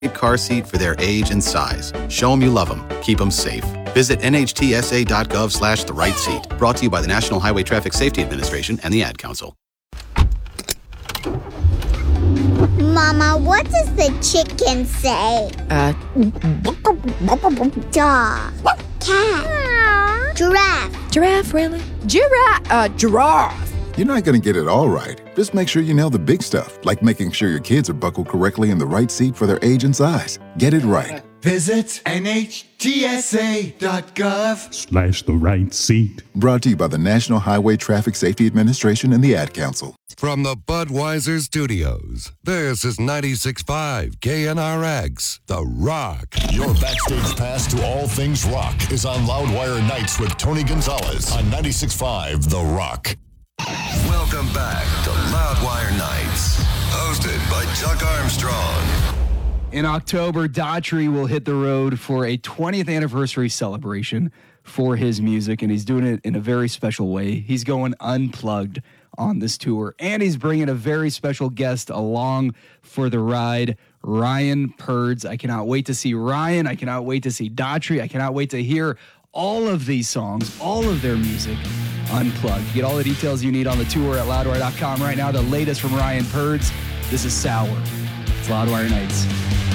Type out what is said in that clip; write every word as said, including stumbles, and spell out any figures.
car seat for their age and size. Show them you love them. Keep them safe. Visit nhtsa.gov slash the right seat. Brought to you by the National Highway Traffic Safety Administration and the Ad Council. Mama, what does the chicken say? Uh, Dog. Cat. Giraffe. Giraffe, really? Giraffe. Uh, giraffe. You're not going to get it all right. Just make sure you nail the big stuff, like making sure your kids are buckled correctly in the right seat for their age and size. Get it right. Visit nhtsa.gov slash the right seat. Brought to you by the National Highway Traffic Safety Administration and the Ad Council. From the Budweiser Studios, this is ninety-six point five K N R X, The Rock. Your backstage pass to all things rock is on Loudwire Nights with Tony Gonzalez on ninety-six point five The Rock. Welcome back to Loudwire Nights, hosted by Chuck Armstrong. In October, Daughtry will hit the road for a twentieth anniversary celebration for his music, and he's doing it in a very special way. He's going unplugged on this tour, and he's bringing a very special guest along for the ride, Ryan Purds. I cannot wait to see Ryan. I cannot wait to see Daughtry. I cannot wait to hear all of these songs, all of their music, unplugged. Get all the details you need on the tour at loudwire dot com right now. The latest from Ryan Purds. This is Sour. It's Loudwire Nights.